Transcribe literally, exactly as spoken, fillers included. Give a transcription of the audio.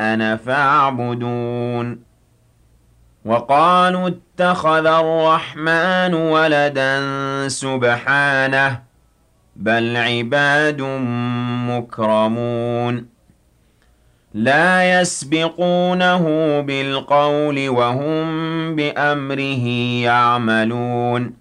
فاعبدون وقالوا اتخذ الرحمن ولدا سبحانه بل عباد مكرمون لا يسبقونه بالقول وهم بأمره يعملون